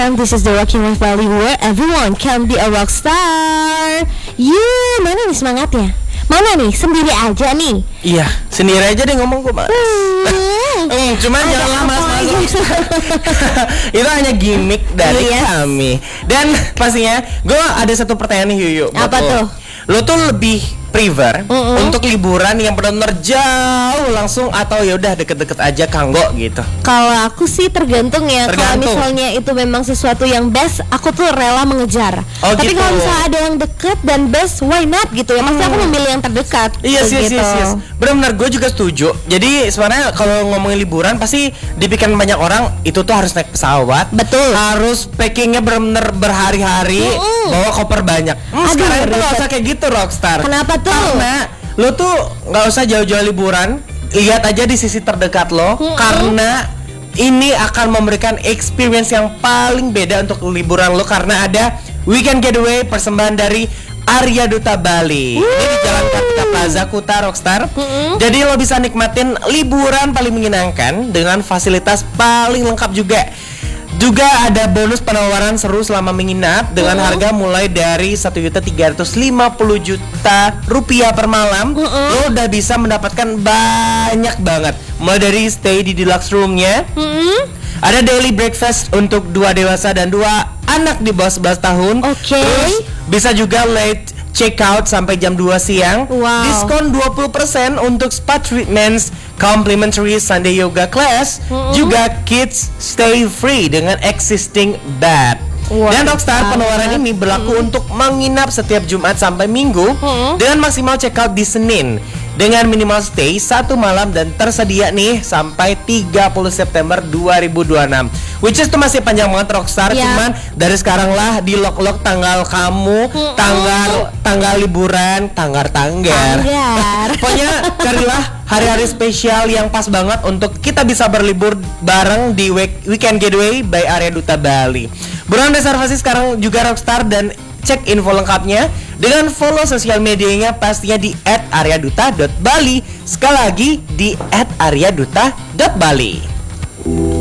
And this is the Rocking Life Bali where everyone can be a rock star. Mana nih semangatnya? Mana nih? Sendiri aja nih. Iya, sendiri aja deh ngomong gue, Mas. Cuman jangan mas. Itu hanya gimmick dari kami. Dan pastinya gue ada satu pertanyaan nih, Yuyu. Apa tuh? Lo tuh lebih prefer untuk liburan yang benar-benar jauh langsung atau ya udah deket-deket aja kanggo gitu? Kalau aku sih tergantung ya. Kalau misalnya itu memang sesuatu yang best, aku tuh rela mengejar. Tapi kalau misalnya ada yang deket dan best, why not gitu ya? Pasti aku memilih yang terdekat. Iya sih. Benar-benar gue juga setuju. Jadi sebenarnya kalau ngomongin liburan pasti dipikirkan banyak orang itu tuh harus naik pesawat. Betul. Harus packingnya benar-benar berhari-hari, bawa koper banyak. Sekarang itu gak usah kayak gitu, Rockstar. Kenapa tuh? Karena lo tuh nggak usah jauh-jauh liburan, lihat aja di sisi terdekat lo, karena ini akan memberikan experience yang paling beda untuk liburan lo, karena ada weekend getaway persembahan dari Arya Duta Bali. Ini di Jalan Kartika Plaza Kuta, Rockstar. Jadi lo bisa nikmatin liburan paling menyenangkan dengan fasilitas paling lengkap juga. Juga ada bonus penawaran seru selama menginap dengan harga mulai dari 1.350.000.000 rupiah per malam. Lo udah bisa mendapatkan banyak banget. Mulai dari stay di deluxe roomnya, ada daily breakfast untuk 2 dewasa dan 2 anak di bawah 11 tahun. Terus bisa juga late check out sampai jam 2 siang. Diskon 20% untuk spa treatments, complimentary Sunday yoga class, juga kids stay free dengan existing bed. Dan Rockstar penawaran ini berlaku untuk menginap setiap Jumat sampai Minggu dengan maksimal check out di Senin dengan minimal stay 1 malam dan tersedia nih sampai 30 September 2026. Which is itu masih panjang banget, Rockstar. Cuman dari sekarang lah di lock tanggal kamu, tanggal liburan, tanggar. Pokoknya carilah hari-hari spesial yang pas banget untuk kita bisa berlibur bareng di Weekend Getaway by Arya Duta Bali. Buruan reservasi sekarang juga, Rockstar, dan cek info lengkapnya dengan follow sosial medianya pastinya di @aryaduta.bali. Sekali lagi di @aryaduta.bali.